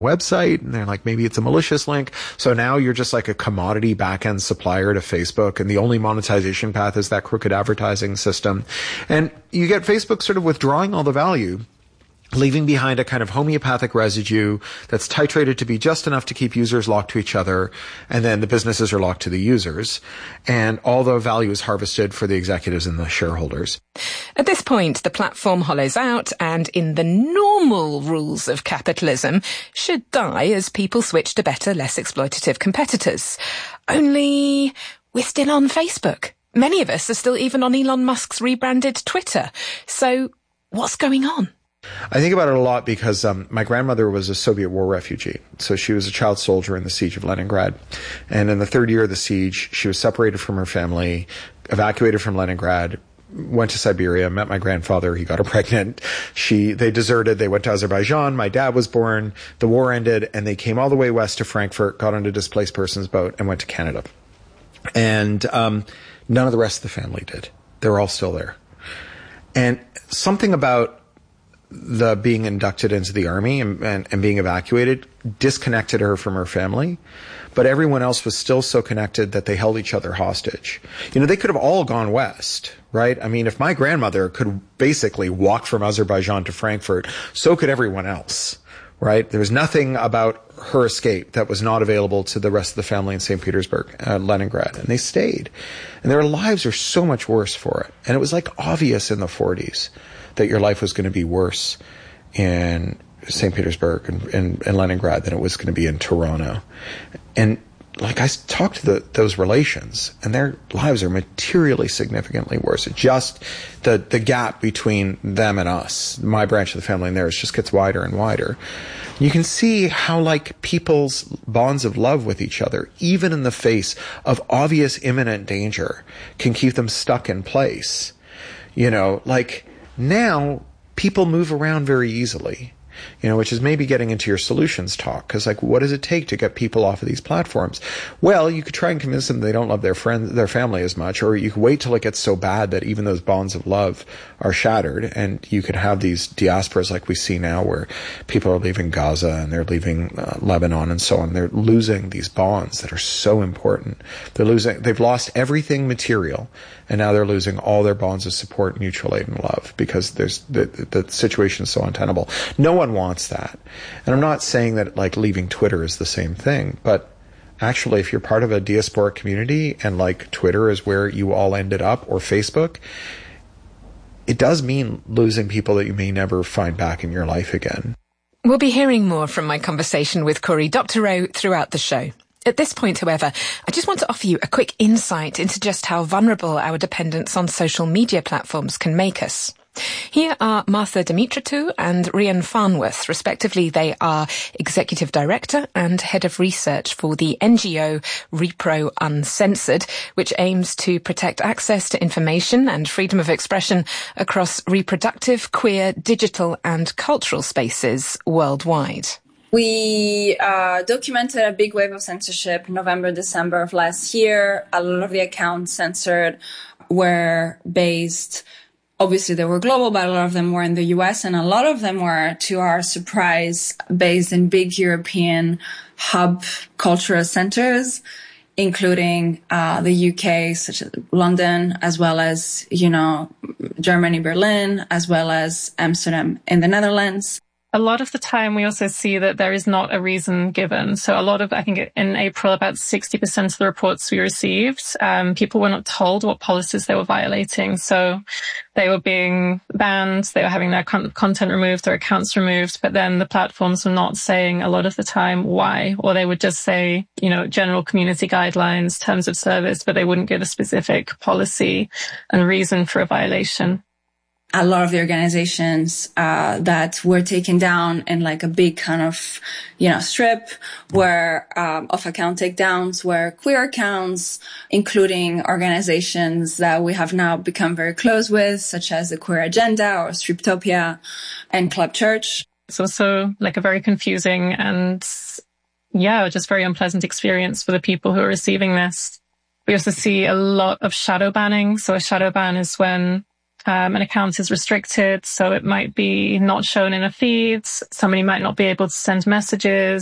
website, and they're like, maybe it's a malicious link. So now you're just like a commodity back-end supplier to Facebook, and the only monetization path is that crooked advertising system. And you get Facebook sort of withdrawing all the value, leaving behind a kind of homeopathic residue that's titrated to be just enough to keep users locked to each other, and then the businesses are locked to the users, and all the value is harvested for the executives and the shareholders. At this point, the platform hollows out and, in the normal rules of capitalism, should die as people switch to better, less exploitative competitors. Only we're still on Facebook. Many of us are still even on Elon Musk's rebranded Twitter. So what's going on? I think about it a lot because my grandmother was a Soviet war refugee. So she was a child soldier in the siege of Leningrad. And in the third year of the siege, she was separated from her family, evacuated from Leningrad, went to Siberia, met my grandfather. He got her pregnant. They deserted. They went to Azerbaijan. My dad was born. The war ended, and they came all the way west to Frankfurt, got on a displaced person's boat, and went to Canada. And none of the rest of the family did. They were all still there. And something about the being inducted into the army and being evacuated disconnected her from her family, but everyone else was still so connected that they held each other hostage. You know, they could have all gone west, right? I mean, if my grandmother could basically walk from Azerbaijan to Frankfurt, so could everyone else, right? There was nothing about her escape that was not available to the rest of the family in St. Petersburg, Leningrad, and they stayed. And their lives are so much worse for it. And it was like obvious in the 40s that your life was going to be worse in St. Petersburg and Leningrad than it was going to be in Toronto. And like I talked to those relations, and their lives are materially significantly worse. It just, the gap between them and us, my branch of the family and theirs, just gets wider and wider. You can see how like people's bonds of love with each other, even in the face of obvious imminent danger, can keep them stuck in place. You know, like, now, people move around very easily, you know, which is maybe getting into your solutions talk. Because, like, what does it take to get people off of these platforms? Well, you could try and convince them they don't love their friends, their family as much, or you could wait till it gets so bad that even those bonds of love are shattered, and you could have these diasporas like we see now, where people are leaving Gaza and they're leaving Lebanon and so on. They're losing these bonds that are so important. They've lost everything material, and now they're losing all their bonds of support, mutual aid, and love, because there's the situation is so untenable. No one wants that. And I'm not saying that like leaving Twitter is the same thing, but actually, if you're part of a diasporic community and like Twitter is where you all ended up, or Facebook, it does mean losing people that you may never find back in your life again. We'll be hearing more from my conversation with Cory Doctorow throughout the show. At this point, however, I just want to offer you a quick insight into just how vulnerable our dependence on social media platforms can make us. Here are Martha Dimitritou and Rhian Farnworth, respectively. They are Executive Director and Head of Research for the NGO Repro Uncensored, which aims to protect access to information and freedom of expression across reproductive, queer, digital and cultural spaces worldwide. We documented a big wave of censorship November, December of last year. A lot of the accounts censored were based, obviously they were global, but a lot of them were in the US, and a lot of them were, to our surprise, based in big European hub cultural centers, including the UK, such as London, as well as, Germany, Berlin, as well as Amsterdam in the Netherlands. A lot of the time, we also see that there is not a reason given. So I think in April, about 60% of the reports we received, people were not told what policies they were violating. So they were being banned, they were having their content removed, their accounts removed, but then the platforms were not saying a lot of the time why, or they would just say, general community guidelines, terms of service, but they wouldn't give a specific policy and reason for a violation. A lot of the organizations that were taken down in like a big kind of, strip were of account takedowns were queer accounts, including organizations that we have now become very close with, such as the Queer Agenda or Striptopia and Club Church. It's also like a very confusing and, just very unpleasant experience for the people who are receiving this. We also see a lot of shadow banning. So a shadow ban is when an account is restricted, so it might be not shown in a feed. Somebody might not be able to send messages.